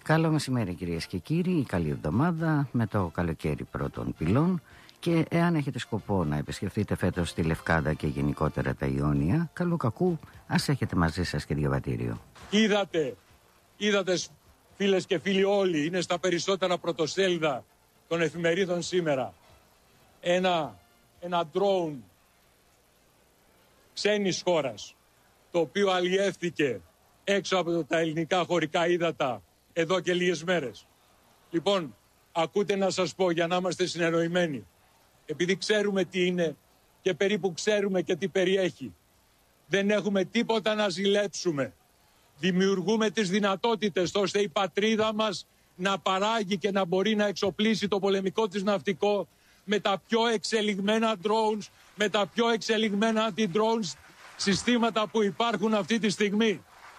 Καλό μεσημέρι κυρίες και κύριοι, καλή εβδομάδα με το καλοκαίρι πρώτων πυλών και εάν έχετε σκοπό να επισκεφτείτε φέτος τη Λευκάδα και γενικότερα τα Ιόνια, καλού κακού ας έχετε μαζί σας και διαβατήριο. Είδατε φίλες και φίλοι όλοι, είναι στα περισσότερα πρωτοσέλιδα των εφημερίδων σήμερα. Ένα drone ξένης χώρας, το οποίο αλλιεύθηκε έξω από τα ελληνικά χωρικά ύδατα εδώ και λίγες μέρες. Λοιπόν, ακούτε να σας πω για να είμαστε συνεννοημένοι. Επειδή ξέρουμε τι είναι και περίπου ξέρουμε και τι περιέχει. Δεν έχουμε τίποτα να ζηλέψουμε. Δημιουργούμε τις δυνατότητες ώστε η πατρίδα μας να παράγει και να μπορεί να εξοπλίσει το πολεμικό της ναυτικό με τα πιο εξελιγμένα drones, με τα πιο εξελιγμένα anti-drones συστήματα που υπάρχουν αυτή τη στιγμή.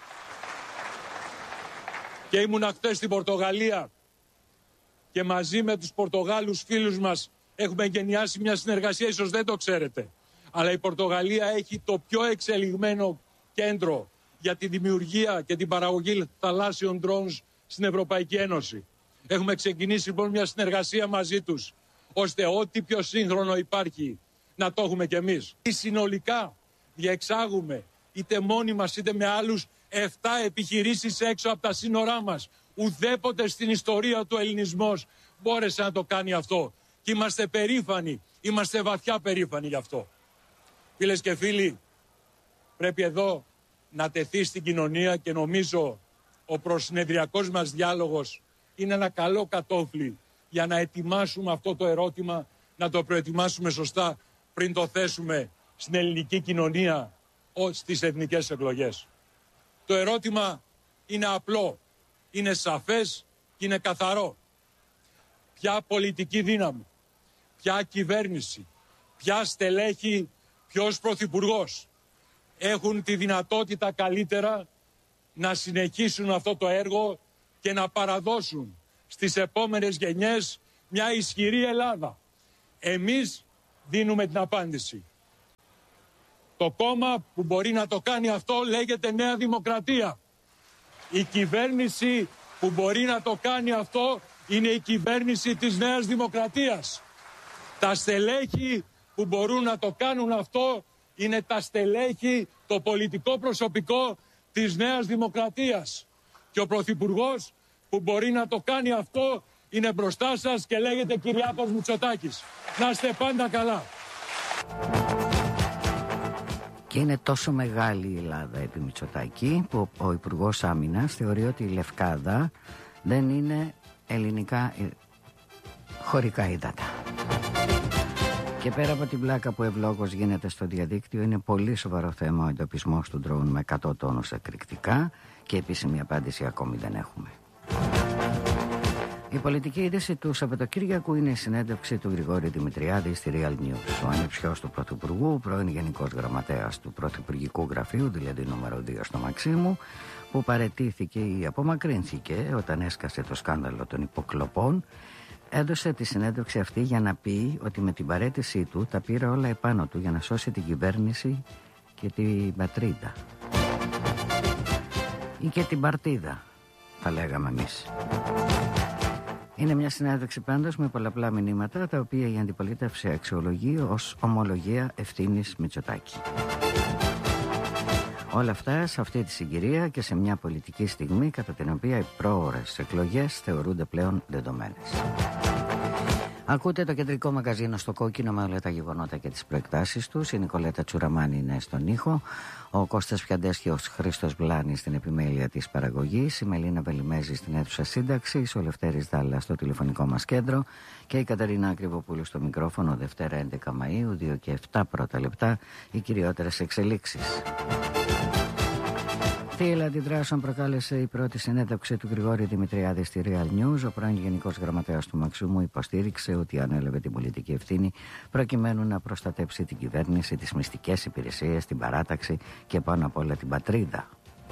Και ήμουνα χθες στην Πορτογαλία και μαζί με τους Πορτογάλους φίλους μας έχουμε γενιάσει μια συνεργασία, ίσως δεν το ξέρετε. Αλλά η Πορτογαλία έχει το πιο εξελιγμένο κέντρο για τη δημιουργία και την παραγωγή θαλάσσιων drones στην Ευρωπαϊκή Ένωση. Έχουμε ξεκινήσει λοιπόν μια συνεργασία μαζί τους, ώστε ό,τι πιο σύγχρονο υπάρχει να το έχουμε κι εμείς. Συνολικά διεξάγουμε είτε μόνοι μας είτε με άλλους 7 επιχειρήσεις έξω από τα σύνορά μας. Ουδέποτε στην ιστορία του ελληνισμός μπόρεσε να το κάνει αυτό. Και είμαστε περήφανοι, είμαστε βαθιά περήφανοι γι' αυτό. Φίλες και φίλοι, πρέπει εδώ να τεθεί στην κοινωνία και νομίζω ο προσυνεδριακός μας διάλογος είναι ένα καλό κατόφλι για να ετοιμάσουμε αυτό το ερώτημα, να το προετοιμάσουμε σωστά πριν το θέσουμε στην ελληνική κοινωνία στις εθνικές εκλογές. Το ερώτημα είναι απλό, είναι σαφές και είναι καθαρό. Ποια πολιτική δύναμη, ποια κυβέρνηση, ποια στελέχη, ποιος πρωθυπουργός έχουν τη δυνατότητα καλύτερα να συνεχίσουν αυτό το έργο και να παραδώσουν στις επόμενες γενιές μια ισχυρή Ελλάδα. Εμείς δίνουμε την απάντηση. Το κόμμα που μπορεί να το κάνει αυτό λέγεται Νέα Δημοκρατία. Η κυβέρνηση που μπορεί να το κάνει αυτό είναι η κυβέρνηση της Νέας Δημοκρατίας. Τα στελέχη που μπορούν να το κάνουν αυτό είναι τα στελέχη, το πολιτικό προσωπικό της Νέας Δημοκρατίας. Και ο Πρωθυπουργός που μπορεί να το κάνει αυτό είναι μπροστά σας και λέγεται Κυριάκος Μητσοτάκης. Να είστε πάντα καλά. Και είναι τόσο μεγάλη η Ελλάδα επί Μητσοτάκη που ο Υπουργός Άμυνας θεωρεί ότι η Λευκάδα δεν είναι ελληνικά χωρικά ύδατα. Και πέρα από την πλάκα που ευλόγως γίνεται στο διαδίκτυο, είναι πολύ σοβαρό θέμα ο εντοπισμός του ντρόουν με 100 τόνους εκρηκτικά και επίσημη απάντηση ακόμη δεν έχουμε. Η πολιτική είδηση του Σαββατοκύριακου είναι η συνέντευξη του Γρηγόρη Δημητριάδη στη Real News. Ο ανιψιός του Πρωθυπουργού, πρώην Γενικός Γραμματέας του Πρωθυπουργικού Γραφείου, δηλαδή νούμερο 2 στο Μαξίμου, που παραιτήθηκε ή απομακρύνθηκε όταν έσκασε το σκάνδαλο των υποκλοπών, έδωσε τη συνέντευξη αυτή για να πει ότι με την παραίτησή του τα πήρε όλα επάνω του για να σώσει την κυβέρνηση και την πατρίδα. Ή και την παρτίδα, θα λέγαμε εμείς. Είναι μια συνέντευξη πάντως με πολλαπλά μηνύματα, τα οποία η αντιπολίτευση αξιολογεί ως ομολογία ευθύνης Μητσοτάκη. Όλα αυτά σε αυτή τη συγκυρία και σε μια πολιτική στιγμή κατά την οποία οι πρόωρες εκλογές θεωρούνται πλέον δεδομένες. Ακούτε το κεντρικό μαγαζίνο στο κόκκινο με όλα τα γεγονότα και τις προεκτάσεις τους. Η Νικολέτα Τσουραμάνη είναι στον ήχο, ο Κώστας Πιαντές και ο Χρήστος Βλάνης στην επιμέλεια της παραγωγής, η Μελίνα Βελιμέζη στην αίθουσα σύνταξης, ο Λευτέρης Δάλλας στο τηλεφωνικό μας κέντρο και η Καταρίνα Ακριβοπούλου στο μικρόφωνο. Δευτέρα 11 Μαΐου, 2 και 7 πρώτα λεπτά, οι κυριότερες εξελίξεις. Θύελλα αντιδράσεων προκάλεσε η πρώτη συνέντευξη του Γρηγόρη Δημητριάδη στη Real News. Ο πρώην Γενικός Γραμματέας του Μαξίμου υποστήριξε ότι ανέλαβε την πολιτική ευθύνη προκειμένου να προστατέψει την κυβέρνηση, τις μυστικές υπηρεσίες, την παράταξη και πάνω απ' όλα την πατρίδα.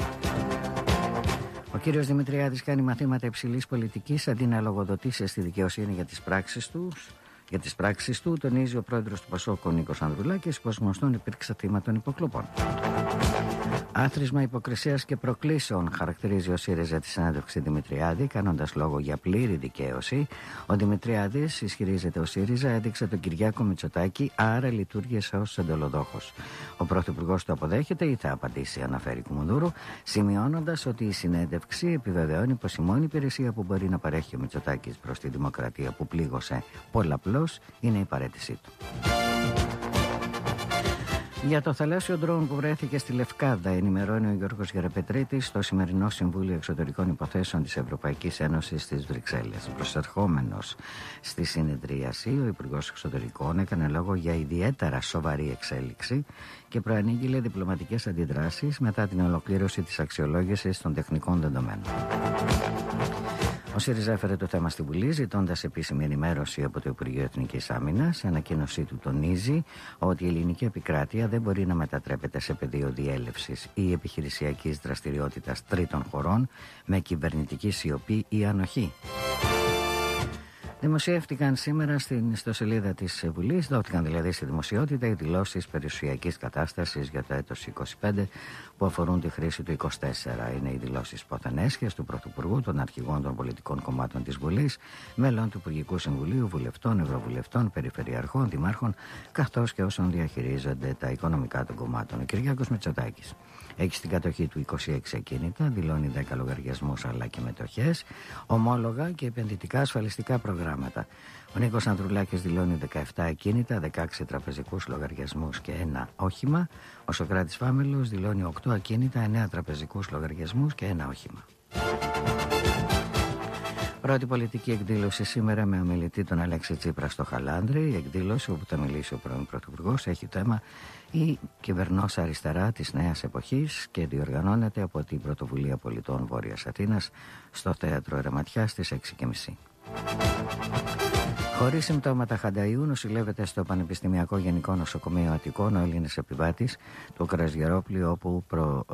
Ο κύριος Δημητριάδης κάνει μαθήματα υψηλής πολιτικής αντί να λογοδοτήσει στη δικαιοσύνη για τις πράξεις του, τονίζει ο πρόεδρος του ΠΑΣΟΚ, ο Νίκος Ανδρουλάκης, που ως γνωστόν υπήρξε θύμα των υποκλοπών. Άθροισμα υποκρισίας και προκλήσεων χαρακτηρίζει ο ΣΥΡΙΖΑ τη συνέντευξη Δημητριάδη, κάνοντας λόγο για πλήρη δικαίωση. Ο Δημητριάδης ισχυρίζεται ο ΣΥΡΙΖΑ έδειξε τον Κυριάκο Μητσοτάκη, άρα λειτουργήσε ως εντολοδόχος. Ο Πρωθυπουργός το αποδέχεται ή θα απαντήσει, αναφέρει Κουμουνδούρου, σημειώνοντας ότι η συνέντευξη επιβεβαιώνει πως η μόνη υπηρεσία που μπορεί να παρέχει ο Μητσοτάκης προς τη δημοκρατία που πλήγωσε πολλαπλώς είναι η παραίτησή του. Για το θαλάσσιο ντρόουν που βρέθηκε στη Λευκάδα, ενημερώνει ο Γιώργος Γεραπετρίτης στο σημερινό Συμβούλιο Εξωτερικών Υποθέσεων της Ευρωπαϊκής Ένωσης στις Βρυξέλλες. Προσερχόμενος στη συνεδρίαση, ο Υπουργός Εξωτερικών έκανε λόγο για ιδιαίτερα σοβαρή εξέλιξη και προανήγγειλε διπλωματικές αντιδράσεις μετά την ολοκλήρωση της αξιολόγησης των τεχνικών δεδομένων. Ο ΣΥΡΙΖΑ έφερε το θέμα στη Βουλή, ζητώντας επίσημη ενημέρωση από το Υπουργείο Εθνικής Άμυνας. Η ανακοίνωσή του τονίζει ότι η ελληνική επικράτεια δεν μπορεί να μετατρέπεται σε πεδίο διέλευσης ή επιχειρησιακής δραστηριότητας τρίτων χωρών με κυβερνητική σιωπή ή ανοχή. Δημοσιεύτηκαν σήμερα στην ιστοσελίδα της Βουλής, δόθηκαν δηλαδή στη δημοσιότητα οι δηλώσεις περιουσιακής κατάστασης για το έτος 25 που αφορούν τη χρήση του 24. Είναι οι δηλώσεις ποθενέσχες του Πρωθυπουργού, των αρχηγών των πολιτικών κομμάτων της Βουλής, μέλων του Υπουργικού Συμβουλίου, βουλευτών, ευρωβουλευτών, περιφερειαρχών, δημάρχων, καθώς και όσων διαχειρίζονται τα οικονομικά των κομμάτων. Ο Κυριάκος Μητσοτάκης έχει στην κατοχή του 26 ακίνητα, δηλώνει 10 λογαριασμούς αλλά και μετοχές, ομόλογα και επενδυτικά ασφαλιστικά προγράμματα. Ο Νίκος Ανδρουλάκης δηλώνει 17 ακίνητα, 16 τραπεζικούς λογαριασμούς και ένα όχημα. Ο Σωκράτης Φάμελος δηλώνει 8 ακίνητα, 9 τραπεζικούς λογαριασμούς και ένα όχημα. Πρώτη πολιτική εκδήλωση σήμερα με ομιλητή τον Αλέξη Τσίπρα στο Χαλάνδρη. Η εκδήλωση όπου θα μιλήσει ο πρώην Πρωθυπουργός έχει θέμα η κυβερνός αριστερά της νέας εποχής και διοργανώνεται από την Πρωτοβουλία Πολιτών Βόρειας Αθήνας στο Θέατρο Ερεματιάς στις 6:30. Χωρίς συμπτώματα χανταϊού νοσηλεύεται στο Πανεπιστημιακό Γενικό Νοσοκομείο Αττικών ο Έλληνας επιβάτης του Κρασγερόπλου, όπου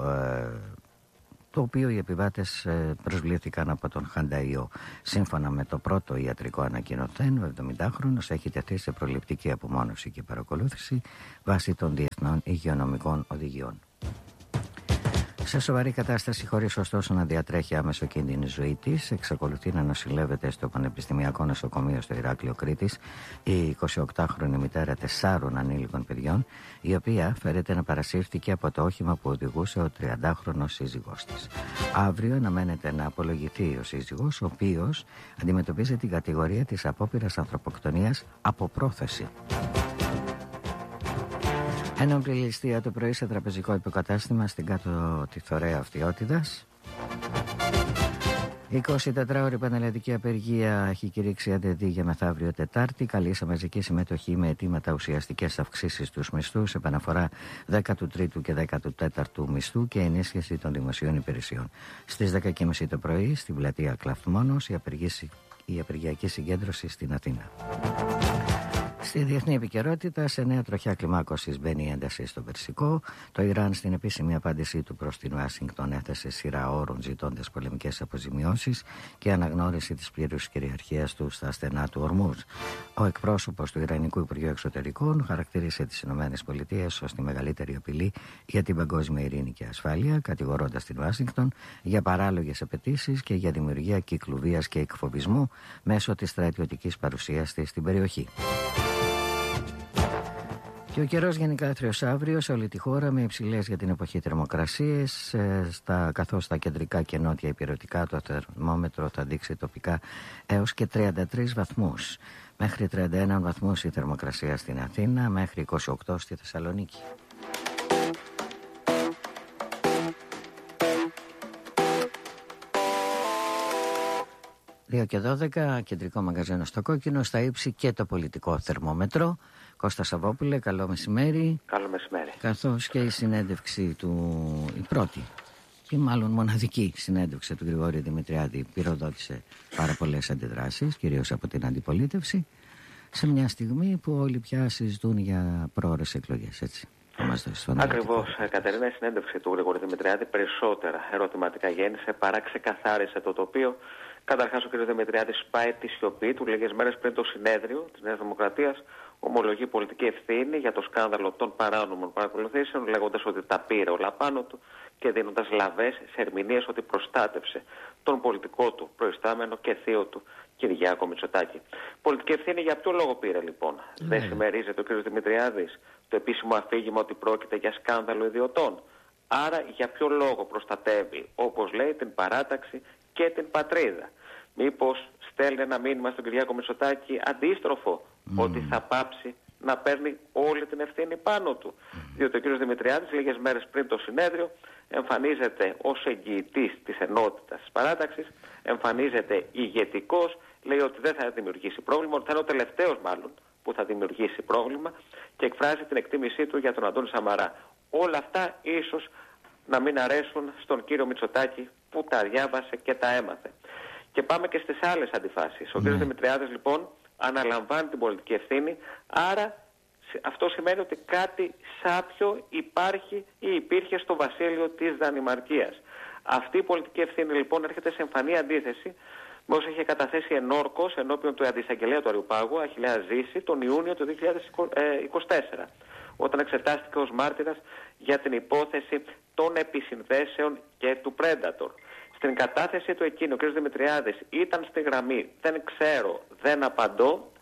το οποίο οι επιβάτες προσβλήθηκαν από τον χανταϊό. Σύμφωνα με το πρώτο ιατρικό ανακοινωθέν, ο 70χρονος έχει τεθεί σε προληπτική απομόνωση και παρακολούθηση βάσει των διεθνών υγειονομικών οδηγιών. Σε σοβαρή κατάσταση, χωρίς ωστόσο να διατρέχει άμεσο κίνδυνο ζωή της, εξακολουθεί να νοσηλεύεται στο Πανεπιστημιακό Νοσοκομείο στο Ηράκλειο Κρήτης η 28χρονη μητέρα 4 ανήλικων παιδιών, η οποία φέρεται να παρασύρθηκε από το όχημα που οδηγούσε ο 30χρονος σύζυγός της. Αύριο αναμένεται να απολογηθεί ο σύζυγος, ο οποίος αντιμετωπίζει την κατηγορία της απόπειρας ανθρωποκτονίας από πρόθεση. Ένοπλη ληστεία το πρωί σε τραπεζικό υποκατάστημα στην κάτω τη Θωρέα Αυτιότητας. 24ωρη πανελλαδική απεργία έχει κηρύξει ΑΔΔ για μεθαύριο Τετάρτη. Καλεί σε μαζική συμμετοχή με αιτήματα ουσιαστικές αυξήσεις στους μισθούς, επαναφορά 13ου και 14ου μισθού και ενίσχυση των δημοσίων υπηρεσιών. Στις 10:30 το πρωί, στην πλατεία Κλαφτμόνος, η απεργιακή συγκέντρωση στην Αθήνα. Στη διεθνή επικαιρότητα, σε νέα τροχιά κλιμάκωσης μπαίνει η ένταση στο Περσικό. Το Ιράν, στην επίσημη απάντησή του προς την Ουάσιγκτον, έθεσε σειρά όρων ζητώντας πολεμικές αποζημιώσεις και αναγνώριση της πλήρους κυριαρχίας του στα στενά του Ορμούζ. Ο εκπρόσωπος του Ιρανικού Υπουργείου Εξωτερικών χαρακτήρισε τις ΗΠΑ ως τη μεγαλύτερη απειλή για την παγκόσμια ειρήνη και ασφάλεια, κατηγορώντας την Ουάσιγκτον για παράλογες απαιτήσεις και για δημιουργία κύκλου βίας και εκφοβισμού μέσω της στρατιωτικής παρουσίας της στην περιοχή. Και ο καιρός γενικά άθριος αύριο σε όλη τη χώρα με υψηλές για την εποχή θερμοκρασίες, καθώς στα κεντρικά και νότια υπηρετικά το θερμόμετρο θα δείξει τοπικά έως και 33 βαθμούς. Μέχρι 31 βαθμούς η θερμοκρασία στην Αθήνα, μέχρι 28 στη Θεσσαλονίκη. «2 και 12, κεντρικό μαγαζίνο στο Κόκκινο, στα ύψη και το πολιτικό θερμόμετρο». Κώστα Σαββόπουλε, καλό μεσημέρι. Καλό μεσημέρι. Καθώς και η συνέντευξη η πρώτη και μάλλον μοναδική συνέντευξη του Γρηγόρη Δημητριάδη πυροδότησε πάρα πολλές αντιδράσεις, κυρίως από την αντιπολίτευση, σε μια στιγμή που όλοι πια συζητούν για πρόωρες εκλογές, έτσι. Ακριβώς, Κατερίνα, η συνέντευξη του Γρηγόρη Δημητριάδη περισσότερα ερωτηματικά γέννησε παρά ξεκαθάρισε το τοπίο, Καταρχάς, ο κ. Δημητριάδης σπάει τη σιωπή του. Λίγες μέρες πριν το συνέδριο της Νέας Δημοκρατίας ομολογεί πολιτική ευθύνη για το σκάνδαλο των παράνομων παρακολουθήσεων, λέγοντας ότι τα πήρε όλα πάνω του και δίνοντας λαβές σε ερμηνείες ότι προστάτευσε τον πολιτικό του προϊστάμενο και θείο του Κυριάκο Μητσοτάκη. Πολιτική ευθύνη για ποιο λόγο πήρε λοιπόν? Δεν συμμερίζεται ο κ. Δημητριάδης το επίσημο αφήγημα ότι πρόκειται για σκάνδαλο ιδιωτών? Άρα για ποιο λόγο προστατεύει, όπως λέει, την παράταξη και την πατρίδα? Μήπως στέλνει ένα μήνυμα στον Κυριάκο Μητσοτάκη αντίστροφο, ότι θα πάψει να παίρνει όλη την ευθύνη πάνω του? Διότι ο κ. Δημητριάδης λίγες μέρες πριν το συνέδριο εμφανίζεται ως εγγυητής της ενότητας της παράταξης, εμφανίζεται ηγετικός, λέει ότι δεν θα δημιουργήσει πρόβλημα, ότι θα είναι ο τελευταίος μάλλον που θα δημιουργήσει πρόβλημα και εκφράζει την εκτίμησή του για τον Αντώνη Σαμαρά. Όλα αυτά ίσως να μην αρέσουν στον κύριο Μητσοτάκη που τα διάβασε και τα έμαθε. Και πάμε και στις άλλες αντιφάσεις. Ο κ. Δημητριάδης λοιπόν αναλαμβάνει την πολιτική ευθύνη, άρα αυτό σημαίνει ότι κάτι σάπιο υπάρχει ή υπήρχε στο βασίλειο της Δανημαρκίας. Αυτή η πολιτική ευθύνη λοιπόν έρχεται σε εμφανή αντίθεση με όσο είχε καταθέσει ενόρκος ενώπιον του αντισαγγελέα του Αριουπάγου, Αχιλλέα Ζήση, τον Ιούνιο του 2024, όταν εξετάστηκε ως μάρτυρας για την υπόθεση των επισυνδέσεων και του Predator. Στην κατάθεση του εκείνου, ο κ. Δημητριάδης ήταν στη γραμμή «Δεν ξέρω, δεν απαντώ»,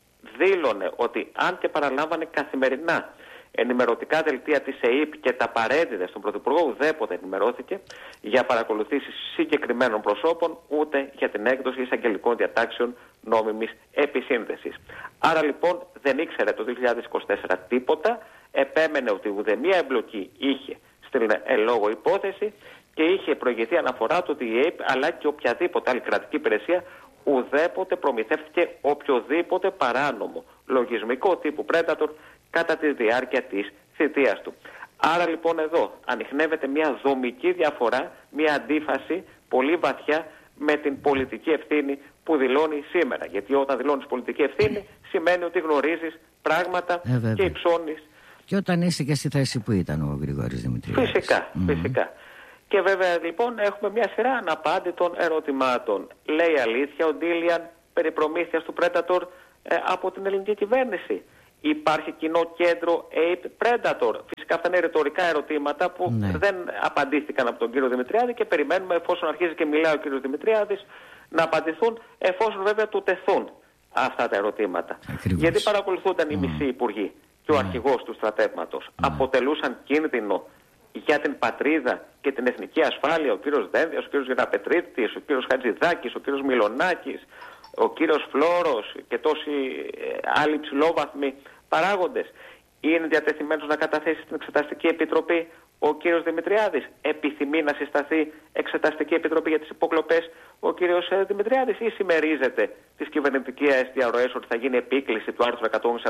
δήλωνε ότι αν και παραλάμβανε καθημερινά ενημερωτικά δελτία της ΕΕΠ και τα παρέδιδε στον Πρωθυπουργό, ουδέποτε ενημερώθηκε για παρακολουθήσεις συγκεκριμένων προσώπων, ούτε για την έκδοση εισαγγελικών διατάξεων νόμιμης επισύνδεσης. Άρα λοιπόν δεν ήξερε το 2024 τίποτα, επέμενε ότι ουδέμια εμπλοκή είχε στην ελόγω υπόθεση και είχε προηγηθεί αναφορά του ότι η ΕΕΠ αλλά και οποιαδήποτε άλλη κρατική υπηρεσία ουδέποτε προμηθεύτηκε οποιοδήποτε παράνομο λογισμικό τύπου Predator κατά τη διάρκεια της θητείας του. Άρα λοιπόν εδώ ανιχνεύεται μια δομική διαφορά, μια αντίφαση πολύ βαθιά με την πολιτική ευθύνη που δηλώνει σήμερα. Γιατί όταν δηλώνεις πολιτική ευθύνη σημαίνει ότι γνωρίζεις πράγματα και υψώνεις. Και όταν είσαι και στη θέση που ήταν ο Γρηγόρης Δημητριάδης. Φυσικά. Και βέβαια λοιπόν έχουμε μια σειρά αναπάντητων ερωτημάτων. Λέει αλήθεια ο Ντίλιαν περί προμήθειας του Predator από την ελληνική κυβέρνηση? Υπάρχει κοινό κέντρο Ape Predator? Φυσικά αυτά είναι ρητορικά ερωτήματα που δεν απαντήθηκαν από τον κύριο Δημητριάδη και περιμένουμε, εφόσον αρχίζει και μιλάει ο κύριος Δημητριάδης, να απαντηθούν, εφόσον βέβαια του τεθούν αυτά τα ερωτήματα. Ακριβώς. Γιατί παρακολουθούνταν οι μισοί υπουργοί και ο αρχηγός του στρατεύματος. Αποτελούσαν κίνδυνο για την πατρίδα και την εθνική ασφάλεια ο κύριος Δένδιας, ο κύριος Γεραπετρίτης, ο κύριος Χατζηδάκης, ο κύριος Μιλονάκης, ο κύριος Φλόρος και τόσοι άλλοι ψηλόβαθμοι παράγοντες? Είναι διατεθειμένος να καταθέσει στην Εξεταστική Επιτροπή ο κύριος Δημητριάδης? Επιθυμεί να συσταθεί Εξεταστική Επιτροπή για τις υποκλοπές ο κύριος Δημητριάδης, ή συμμερίζεται τις κυβερνητικές διαρροές ότι θα γίνει επίκληση του άρθρου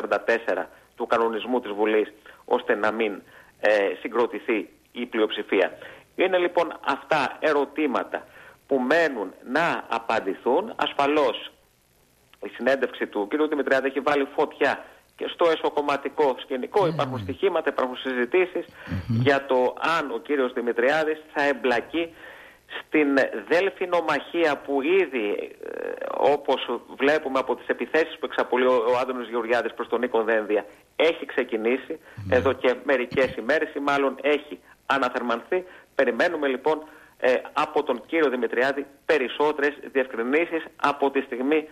144 του κανονισμού της Βουλής ώστε να μην συγκροτηθεί η πλειοψηφία? Είναι λοιπόν αυτά ερωτήματα που μένουν να απαντηθούν. Ασφαλώς η συνέντευξη του κ. Δημητριάδη έχει βάλει φωτιά και στο εσωκομματικό σκηνικό. Υπάρχουν στοιχήματα, υπάρχουν συζητήσεις για το αν ο κύριος Δημητριάδης θα εμπλακεί στην δέλφινομαχία που ήδη, όπως βλέπουμε από τις επιθέσεις που εξαπολύει ο Άδωνης Γεωργιάδης προς τον Νίκο Δένδια, έχει ξεκινήσει εδώ και μερικές ημέρες ή μάλλον έχει αναθερμανθεί. Περιμένουμε λοιπόν από τον κύριο Δημητριάδη περισσότερες διευκρινήσεις από τη στιγμή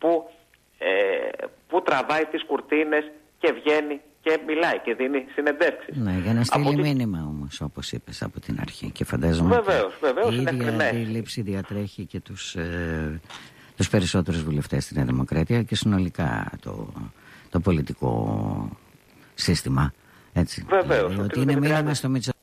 που τραβάει τις κουρτίνες και βγαίνει και μιλάει και δίνει συνεντεύξεις. Ναι, για να στείλει μήνυμα όμως, όπως είπες από την αρχή. Και φαντάζομαι βεβαίως, η ίδια αντίληψη διατρέχει και τους περισσότερους βουλευτές στην Δημοκρατία και συνολικά το πολιτικό σύστημα. Έτσι. Βεβαίως. Ότι είναι μήνυμα στο Μητσοτάκη.